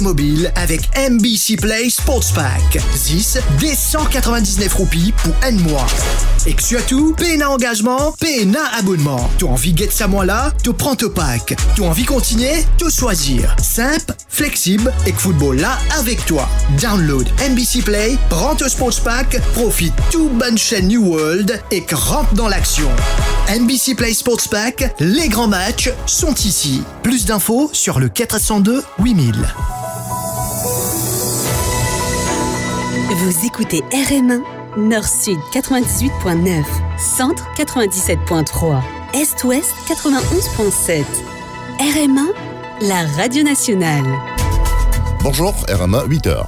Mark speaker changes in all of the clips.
Speaker 1: automobile avec MBC Play Sports Pack. 10 des 199 roupies pour un mois. Et que tu as tout, PNA engagement, PNA abonnement. Tu as envie de get ça moi là, tu prends ton pack. Tu as envie de continuer, tu choisir. Simple, flexible et que football là avec toi. Download MBC Play, prends ton Sports Pack, profite tout bonne chaîne New World et que rentre dans l'action. NBC Play Sports Pack, les grands matchs sont ici. Plus d'infos sur le 402 8000.
Speaker 2: Vous écoutez RM1, Nord-Sud 98.9, Centre 97.3, Est-Ouest 91.7. RM1, la radio nationale.
Speaker 3: Bonjour, RM1, 8h.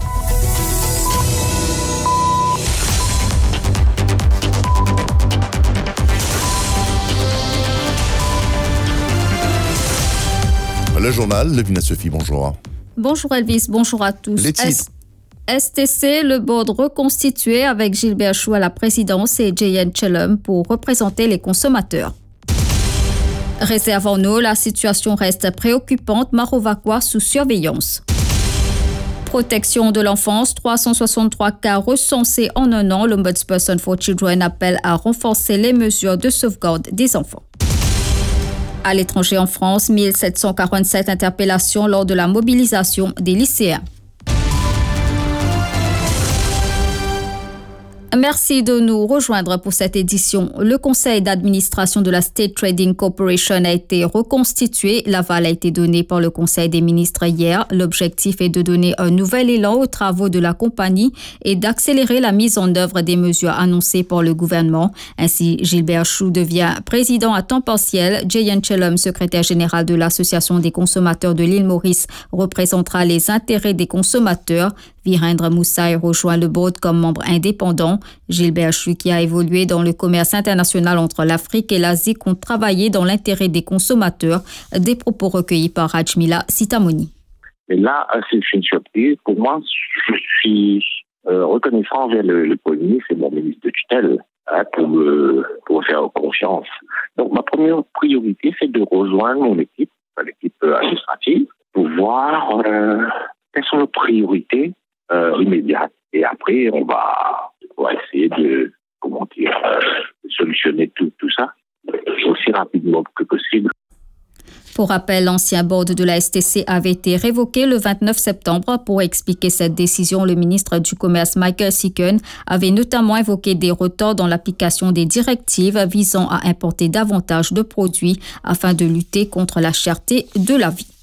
Speaker 3: Le journal, Levina Sophie, bonjour.
Speaker 4: Bonjour Elvis, bonjour à tous.
Speaker 3: Les titres.
Speaker 4: STC, le board reconstitué avec Gilbert Chou à la présidence et J.N. Chelum pour représenter les consommateurs. Réserve en eau, la situation reste préoccupante, Marovacois sous surveillance. Protection de l'enfance, 363 cas recensés en un an. L'Ombudsperson for Children appelle à renforcer les mesures de sauvegarde des enfants. À l'étranger en France, 1747 interpellations lors de la mobilisation des lycéens. Merci de nous rejoindre pour cette édition. Le conseil d'administration de la State Trading Corporation a été reconstitué. L'aval a été donné par le conseil des ministres hier. L'objectif est de donner un nouvel élan aux travaux de la compagnie et d'accélérer la mise en œuvre des mesures annoncées par le gouvernement. Ainsi, Gilbert Chou devient président à temps partiel. J.N. Chelum, secrétaire général de l'Association des consommateurs de l'île Maurice, représentera les intérêts des consommateurs. Virendra Moussaï rejoint le board comme membre indépendant. Gilbert Chou, qui a évolué dans le commerce international entre l'Afrique et l'Asie, compte travailler dans l'intérêt des consommateurs. Des propos recueillis par Rajmila Sitamoni.
Speaker 5: Et là, c'est une surprise. Pour moi, je suis reconnaissant envers le Premier ministre et mon ministre de tutelle pour faire confiance. Donc, ma première priorité, c'est de rejoindre mon équipe, l'équipe administrative, pour voir quelles sont les priorités immédiates. Et après, on va essayer de solutionner tout ça aussi rapidement que possible.
Speaker 4: Pour rappel, l'ancien board de la STC avait été révoqué le 29 septembre. Pour expliquer cette décision, le ministre du Commerce, Michael Seacon, avait notamment évoqué des retards dans l'application des directives visant à importer davantage de produits afin de lutter contre la cherté de la vie.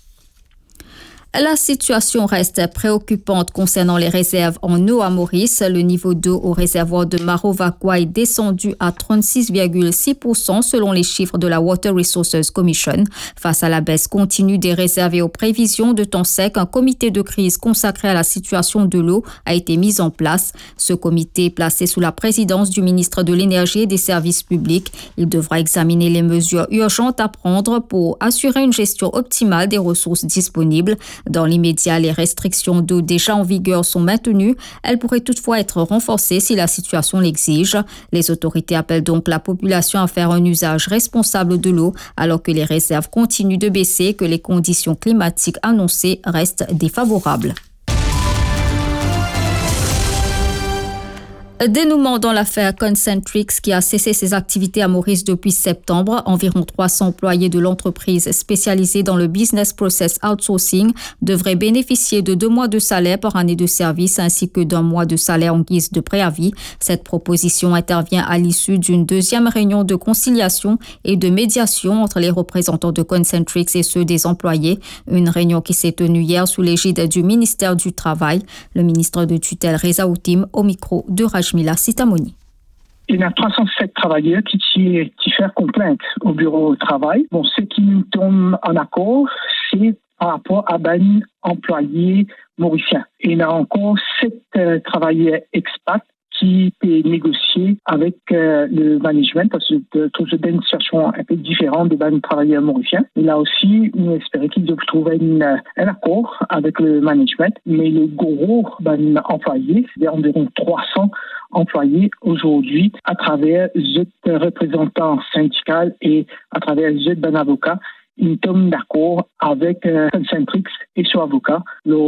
Speaker 4: La situation reste préoccupante concernant les réserves en eau à Maurice. Le niveau d'eau au réservoir de Marovacois est descendu à 36,6% selon les chiffres de la Water Resources Commission. Face à la baisse continue des réserves et aux prévisions de temps sec, un comité de crise consacré à la situation de l'eau a été mis en place. Ce comité, placé sous la présidence du ministre de l'Énergie et des Services publics, il devra examiner les mesures urgentes à prendre pour assurer une gestion optimale des ressources disponibles. Dans l'immédiat, les restrictions d'eau déjà en vigueur sont maintenues. Elles pourraient toutefois être renforcées si la situation l'exige. Les autorités appellent donc la population à faire un usage responsable de l'eau alors que les réserves continuent de baisser et que les conditions climatiques annoncées restent défavorables. Dénouement dans l'affaire Concentrix qui a cessé ses activités à Maurice depuis septembre. Environ 300 employés de l'entreprise spécialisée dans le business process outsourcing devraient bénéficier de 2 mois de salaire par année de service ainsi que d'1 mois de salaire en guise de préavis. Cette proposition intervient à l'issue d'une deuxième réunion de conciliation et de médiation entre les représentants de Concentrix et ceux des employés. Une réunion qui s'est tenue hier sous l'égide du ministère du Travail. Le ministre de tutelle Reza Outim au micro de Rajmila Sitamoni.
Speaker 6: Il y a 307 travailleurs qui font complainte au bureau de travail. Bon, ce qui nous tombe en accord, c'est par rapport à un employé mauricien. Il y a encore 7 travailleurs expats qui peut négocier avec le management parce que c'est une situation un peu différente de travailleurs mauriciens. Et là aussi, nous espérons qu'ils doivent trouver un accord avec le management. Mais le gros employés, c'est environ 300 employés aujourd'hui à travers les représentants syndicaux et à travers les avocats. Ils tombent d'accord avec Concentrix et son avocat.